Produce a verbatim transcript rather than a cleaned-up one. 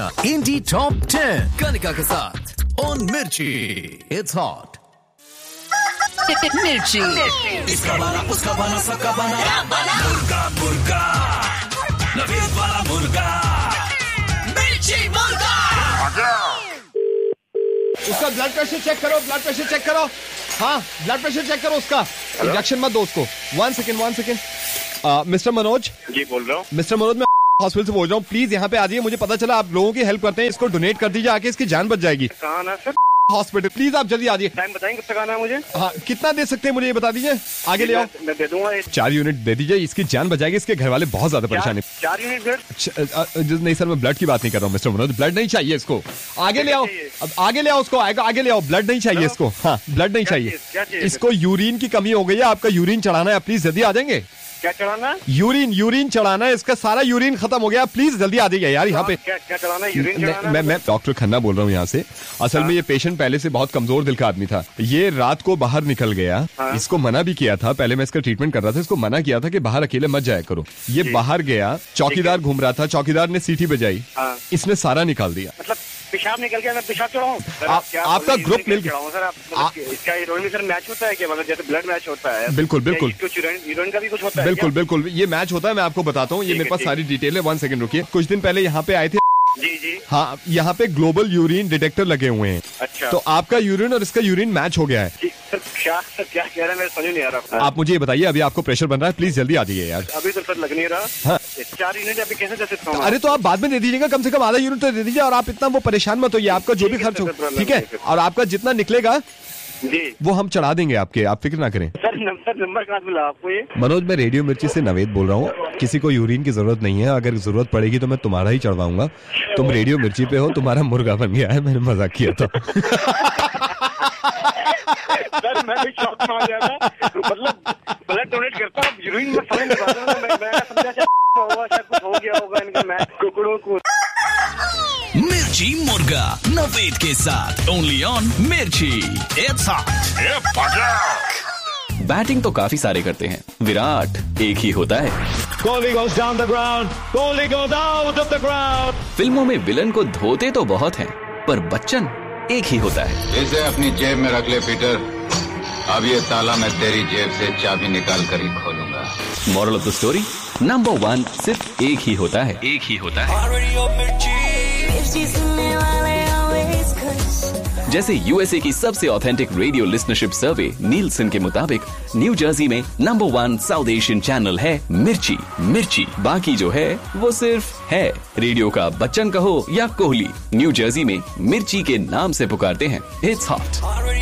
इंडी top ten Kanika के साथ on मिर्ची। इट्स हॉट मिर्ची। इसका बना उसका बना सबका बना मुर्गा मुर्गा नवीद वाला मुर्गा मिर्ची मुर्गा। उसका ब्लड प्रेशर चेक करो, ब्लड प्रेशर चेक करो। हाँ, ब्लड प्रेशर चेक करो उसका। इंजेक्शन मत दो उसको। One second one second mister Manoj ji बोल रहा हूँ। मिस्टर मनोज मैं हॉस्पिटल से बोल रहा हूँ, प्लीज यहाँ पे आ जाइए। मुझे पता चला आप लोगों की हेल्प करते हैं, इसको डोनेट कर दीजिए, आके इसकी जान बच जाएगी। कहाँ आना है सर? हॉस्पिटल प्लीज आप जल्दी आ जाइए। टाइम बताएंगे कब तक आना है मुझे? हाँ, कितना दे सकते हैं मुझे ये बता दीजिए। आगे ले आओ। मैं दे दूंगा एक चार यूनिट दे दीजिए, इसकी जान बचाएगी। इसके घर वाले बहुत ज्यादा परेशान है। चार यूनिट ब्लड? च- अ- अ- नहीं सर, मैं ब्लड की बात नहीं कर रहा हूँ मिस्टर मनोज, ब्लड नहीं चाहिए इसको। आगे ले आओ, अब आगे ले आओ उसको, आगे आगे ले आओ। ब्लड नहीं चाहिए इसको। हाँ, ब्लड नहीं क्या चाहिए चीज़? क्या चाहिए? इसको। यूरिन की कमी हो गई है, आपका यूरिन चढ़ाना है, प्लीज जल्दी आ जाएंगे। क्या चढ़ाना? यूरिन यूरिन चढ़ाना है, इसका सारा यूरिन खत्म हो गया, प्लीज जल्दी आ जाइए यार यहाँ पे। क्या क्या चढ़ाना है? यूरिन नहीं, चढ़ाना? मैं मैं डॉक्टर खन्ना बोल रहा हूँ यहाँ से। असल में ये पेशेंट पहले से बहुत कमजोर दिल का आदमी था। ये रात को बाहर निकल गया। हाँ। इसको मना भी किया था, पहले मैं इसका ट्रीटमेंट कर रहा था, इसको मना किया था कि बाहर अकेले मत जाया करो। ये बाहर गया, चौकीदार घूम रहा था, चौकीदार ने सीटी बजाई, हाँ। इसने सारा निकाल दिया। मतलब पेशाब निकल गया, मैं पेशाब चढ़ाऊं? सर, आप- क्या आपका बोल रहे हैं? ग्रुप यूरिन मिल- चढ़ाऊं सर? आप आ- मतलब इसका हीरोइन में सर मैच होता है क्या? मतलब जैसे ब्लड मैच होता है। बिल्कुल, बिल्कुल। क्या इसको हीरोइन हीरोइन का भी कुछ होता है बिल्कुल क्या? बिल्कुल, ये मैच होता है, मैं आपको बताता हूँ। ये ठीक मेरे है, पास ठीक सारी डिटेल है। वन सेकंड रुकिए। कुछ दिन पहले यहाँ पे आए थे। जी जी। हाँ, यहाँ पे ग्लोबल यूरिन डिटेक्टर लगे हुए हैं। अच्छा। तो आपका यूरिन और इसका यूरिन मैच हो गया है। जी, सर क्या सर क्या कह रहे हैं? मेरे समझ नहीं आ रहा। आप मुझे ये बताइए, अभी आपको प्रेशर बन रहा है, प्लीज जल्दी आ जाइए यार। अभी तो सर लग नहीं रहा। हाँ। चार यूनिट अभी कैसे दे सकता हूँ? अरे तो आप बाद में दे दीजिएगा, कम से कम आधा यूनिट तो दे दीजिए। और आप इतना वो परेशान मत होइए, आपका जो भी ठीक है, खर्च हो, सर, ठीक है। और आपका जितना निकलेगा जी वो हम चढ़ा देंगे आपके, आप फिक्र ना करें। सर। नंबर नंबर कहाँ से मिला आपको ये? मनोज, मैं रेडियो मिर्ची से नवेद बोल रहा हूँ। किसी को यूरिन की जरूरत नहीं है, अगर जरूरत पड़ेगी तो मैं तुम्हारा ही चढ़वाऊंगा। तुम रेडियो मिर्ची पे हो, तुम्हारा मुर्गा बन गया है, मैंने मजाक किया था। सर मैं भी शॉक में आ गया था। मतलब ब्लड डोनेट करता हूँ, यूरिन में समझ नहीं पा रहा। मैं मैं समझा शायद होगा, शायद कुछ हो गया होगा इनका मैच कुकड़ों को। मिर्ची मुर्गा नवीद के साथ ओनली ऑन मिर्ची। It's hot. बैटिंग तो काफी सारे करते हैं, विराट एक ही होता है। Kohli goes down the ground. Kohli goes out of the ground. फिल्मों में विलन को धोते तो बहुत हैं, पर बच्चन एक ही होता है। इसे अपनी जेब में रख ले पीटर। अब ये ताला मैं तेरी जेब से चाबी निकाल कर ही खोलूंगा। Moral of the story, number one सिर्फ एक ही होता है, एक ही होता है। जैसे यूएसए की सबसे ऑथेंटिक रेडियो लिसनरशिप सर्वे नीलसन के मुताबिक न्यू जर्सी में number one south Asian channel है मिर्ची। मिर्ची बाकी जो है वो सिर्फ है। रेडियो का बच्चन कहो या कोहली, न्यू जर्सी में मिर्ची के नाम से पुकारते हैं। It's hot.